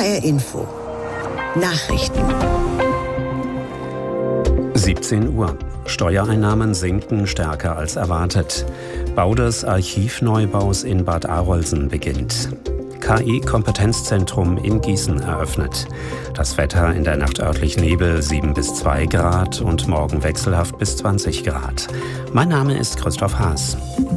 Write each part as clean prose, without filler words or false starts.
HR Info. Nachrichten. 17 Uhr. Steuereinnahmen sinken stärker als erwartet. Bau des Archivneubaus in Bad Arolsen beginnt. KI-Kompetenzzentrum in Gießen eröffnet. Das Wetter in der Nacht örtlich Nebel 7 bis 2 Grad und morgen wechselhaft bis 20 Grad. Mein Name ist Christoph Haas.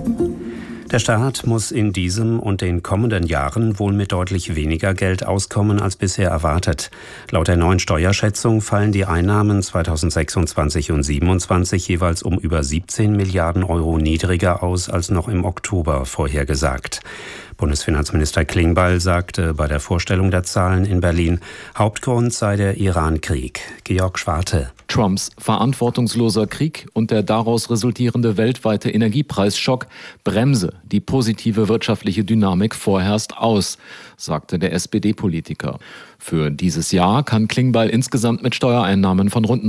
Der Staat muss in diesem und den kommenden Jahren wohl mit deutlich weniger Geld auskommen als bisher erwartet. Laut der neuen Steuerschätzung fallen die Einnahmen 2026 und 2027 jeweils um über 17 Milliarden Euro niedriger aus als noch im Oktober vorhergesagt. Bundesfinanzminister Klingbeil sagte bei der Vorstellung der Zahlen in Berlin, Hauptgrund sei der Iran-Krieg. Georg Schwarte. Trumps verantwortungsloser Krieg und der daraus resultierende weltweite Energiepreisschock bremse die positive wirtschaftliche Dynamik vorerst aus, sagte der SPD-Politiker. Für dieses Jahr kann Klingbeil insgesamt mit Steuereinnahmen von rund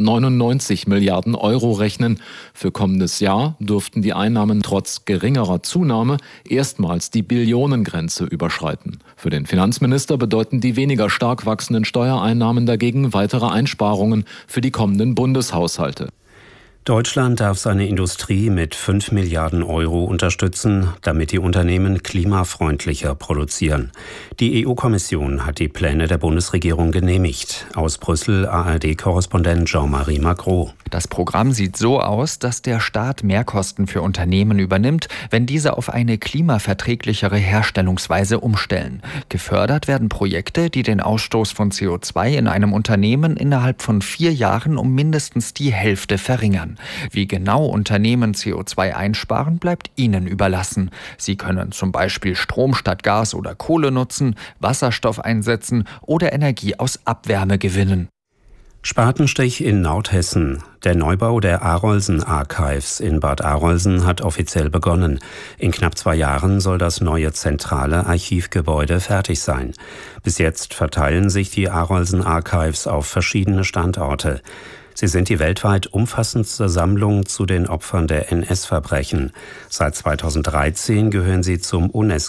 999 Milliarden Euro rechnen. Für kommendes Jahr dürften die Einnahmen trotz geringerer Zunahme erstmals die Billionengrenze überschreiten. Für den Finanzminister bedeuten die weniger stark wachsenden Steuereinnahmen dagegen weitere Einsparungen für die kommenden Bundeshaushalte. Deutschland darf seine Industrie mit 5 Milliarden Euro unterstützen, damit die Unternehmen klimafreundlicher produzieren. Die EU-Kommission hat die Pläne der Bundesregierung genehmigt. Aus Brüssel ARD-Korrespondent Jean-Marie Magro. Das Programm sieht so aus, dass der Staat Mehrkosten für Unternehmen übernimmt, wenn diese auf eine klimaverträglichere Herstellungsweise umstellen. Gefördert werden Projekte, die den Ausstoß von CO2 in einem Unternehmen innerhalb von 4 Jahren um mindestens die Hälfte verringern. Wie genau Unternehmen CO2 einsparen, bleibt ihnen überlassen. Sie können zum Beispiel Strom statt Gas oder Kohle nutzen, Wasserstoff einsetzen oder Energie aus Abwärme gewinnen. Spatenstich in Nordhessen. Der Neubau der Arolsen Archives in Bad Arolsen hat offiziell begonnen. In knapp 2 Jahren soll das neue zentrale Archivgebäude fertig sein. Bis jetzt verteilen sich die Arolsen Archives auf verschiedene Standorte. Sie sind die weltweit umfassendste Sammlung zu den Opfern der NS-Verbrechen. Seit 2013 gehören sie zum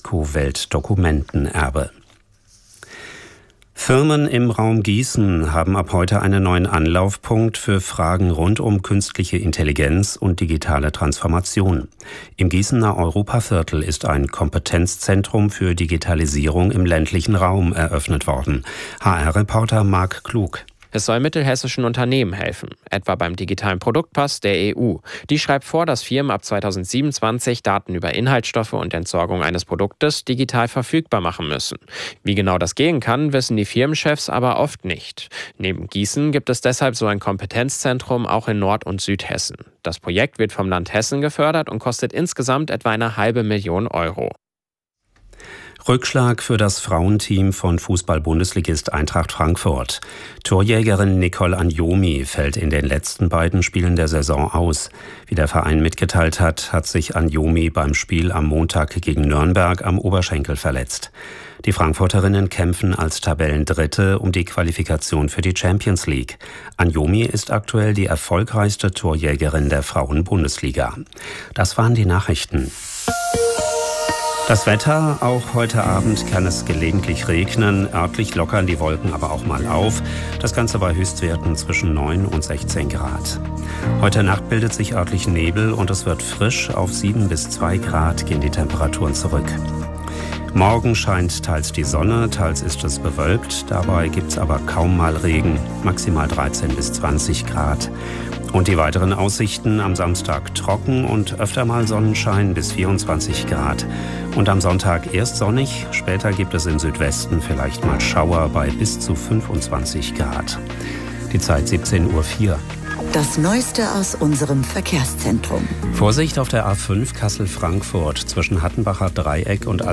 UNESCO-Weltdokumentenerbe. Firmen im Raum Gießen haben ab heute einen neuen Anlaufpunkt für Fragen rund um künstliche Intelligenz und digitale Transformation. Im Gießener Europaviertel ist ein Kompetenzzentrum für Digitalisierung im ländlichen Raum eröffnet worden. HR-Reporter Marc Klug. Es soll mittelhessischen Unternehmen helfen, etwa beim digitalen Produktpass der EU. Die schreibt vor, dass Firmen ab 2027 Daten über Inhaltsstoffe und Entsorgung eines Produktes digital verfügbar machen müssen. Wie genau das gehen kann, wissen die Firmenchefs aber oft nicht. Neben Gießen gibt es deshalb so ein Kompetenzzentrum auch in Nord- und Südhessen. Das Projekt wird vom Land Hessen gefördert und kostet insgesamt etwa 500.000 Euro. Rückschlag für das Frauenteam von Fußball-Bundesligist Eintracht Frankfurt. Torjägerin Nicole Anjomi fällt in den letzten beiden Spielen der Saison aus. Wie der Verein mitgeteilt hat, hat sich Anjomi beim Spiel am Montag gegen Nürnberg am Oberschenkel verletzt. Die Frankfurterinnen kämpfen als Tabellendritte um die Qualifikation für die Champions League. Anjomi ist aktuell die erfolgreichste Torjägerin der Frauen-Bundesliga. Das waren die Nachrichten. Das Wetter, auch heute Abend kann es gelegentlich regnen, örtlich lockern die Wolken aber auch mal auf. Das Ganze bei Höchstwerten zwischen 9 und 16 Grad. Heute Nacht bildet sich örtlich Nebel und es wird frisch, auf 7 bis 2 Grad gehen die Temperaturen zurück. Morgen scheint teils die Sonne, teils ist es bewölkt, dabei gibt's aber kaum mal Regen, maximal 13 bis 20 Grad. Und die weiteren Aussichten: am Samstag trocken und öfter mal Sonnenschein bis 24 Grad. Und am Sonntag erst sonnig, später gibt es im Südwesten vielleicht mal Schauer bei bis zu 25 Grad. Die Zeit 17:04 Uhr. Das Neueste aus unserem Verkehrszentrum. Vorsicht auf der A5 Kassel-Frankfurt zwischen Hattenbacher Dreieck und